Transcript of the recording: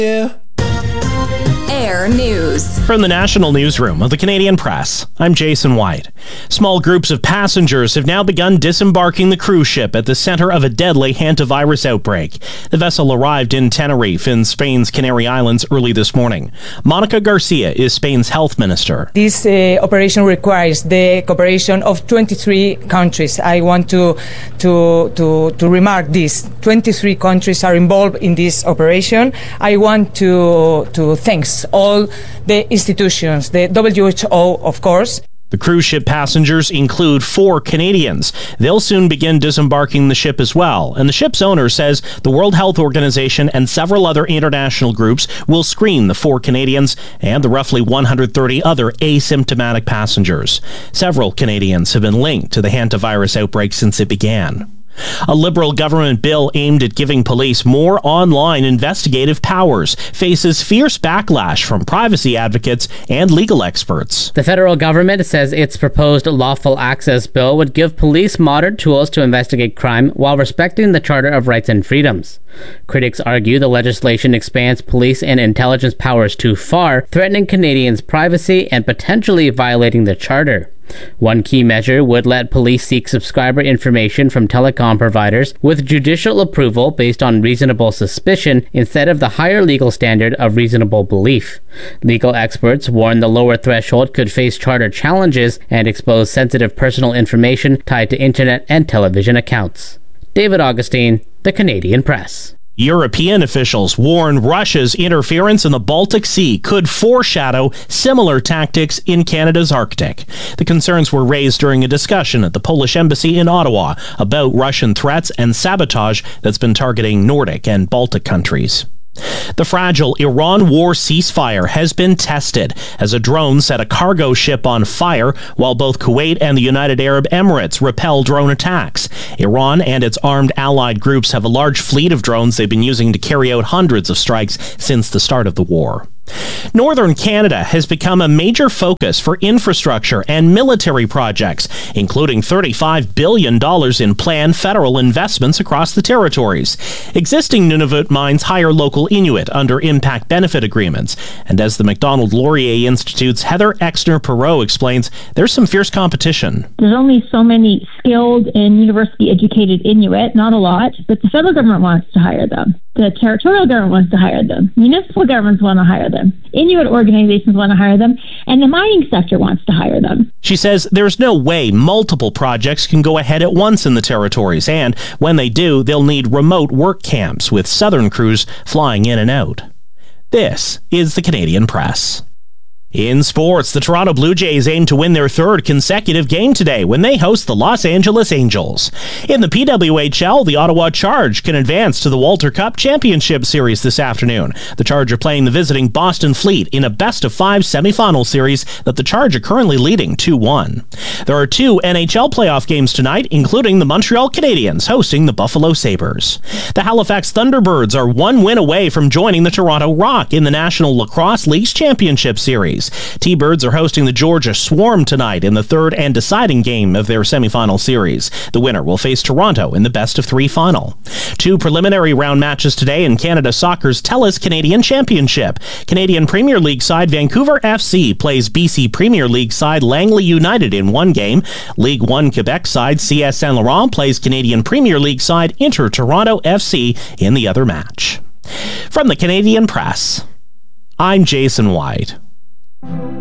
Yeah. Air News. From the National Newsroom of the Canadian Press, I'm Jason White. Small groups of passengers have now begun disembarking the cruise ship at the center of a deadly hantavirus outbreak. The vessel arrived in Tenerife in Spain's Canary Islands early this morning. Monica Garcia is Spain's health minister. This operation requires the cooperation of 23 countries. I want to remark this. 23 countries are involved in this operation. I want to thank all the institutions, the WHO, of course. The cruise ship passengers include 4 Canadians. They'll soon begin disembarking the ship as well. And the ship's owner says the World Health Organization and several other international groups will screen the 4 Canadians and the roughly 130 other asymptomatic passengers. Several Canadians have been linked to the hantavirus outbreak since it began. A Liberal government bill aimed at giving police more online investigative powers faces fierce backlash from privacy advocates and legal experts. The federal government says its proposed lawful access bill would give police modern tools to investigate crime while respecting the Charter of Rights and Freedoms. Critics argue the legislation expands police and intelligence powers too far, threatening Canadians' privacy and potentially violating the Charter. One key measure would let police seek subscriber information from telecom providers with judicial approval based on reasonable suspicion instead of the higher legal standard of reasonable belief. Legal experts warn the lower threshold could face charter challenges and expose sensitive personal information tied to internet and television accounts. David Augustine, The Canadian Press. European officials warn Russia's interference in the Baltic Sea could foreshadow similar tactics in Canada's Arctic. The concerns were raised during a discussion at the Polish embassy in Ottawa about Russian threats and sabotage that's been targeting Nordic and Baltic countries. The fragile Iran war ceasefire has been tested as a drone set a cargo ship on fire while both Kuwait and the United Arab Emirates repel drone attacks. Iran and its armed allied groups have a large fleet of drones they've been using to carry out hundreds of strikes since the start of the war. Northern Canada has become a major focus for infrastructure and military projects, including $35 billion in planned federal investments across the territories. Existing Nunavut mines hire local Inuit under impact benefit agreements. And as the Macdonald Laurier Institute's Heather Exner-Perot explains, there's some fierce competition. There's only so many skilled and university-educated Inuit, not a lot, but the federal government wants to hire them. The territorial government wants to hire them. Municipal governments want to hire them. Inuit organizations want to hire them. And the mining sector wants to hire them. She says there's no way multiple projects can go ahead at once in the territories. And when they do, they'll need remote work camps with southern crews flying in and out. This is the Canadian Press. In sports, the Toronto Blue Jays aim to win their 3rd consecutive game today when they host the Los Angeles Angels. In the PWHL, the Ottawa Charge can advance to the Walter Cup Championship Series this afternoon. The Charge are playing the visiting Boston Fleet in a best-of-5 semifinal series that the Charge are currently leading 2-1. There are 2 NHL playoff games tonight, including the Montreal Canadiens hosting the Buffalo Sabres. The Halifax Thunderbirds are 1 win away from joining the Toronto Rock in the National Lacrosse League's Championship Series. T-Birds are hosting the Georgia Swarm tonight in the 3rd and deciding game of their semifinal series. The winner will face Toronto in the best-of-3 final. 2 preliminary round matches today in Canada Soccer's TELUS Canadian Championship. Canadian Premier League side Vancouver FC plays BC Premier League side Langley United in one game. League One Quebec side CS Saint Laurent plays Canadian Premier League side Inter Toronto FC in the other match. From the Canadian Press, I'm Jason White.